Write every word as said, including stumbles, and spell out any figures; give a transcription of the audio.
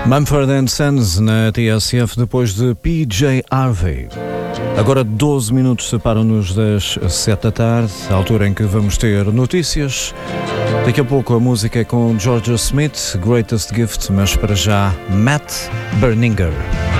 Mumford and Sons na T S F depois de P J Harvey. Agora doze minutos separam-nos das sete da tarde, a altura em que vamos ter notícias. Daqui a pouco a música é com Georgia Smith, Greatest Gift, mas para já Matt Berninger.